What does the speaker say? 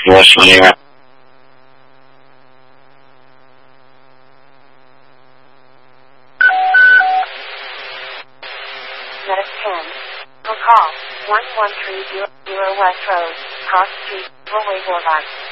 West Virginia. Medic 10. For call 11300 West Road, Cross Street, Railway Boulevard.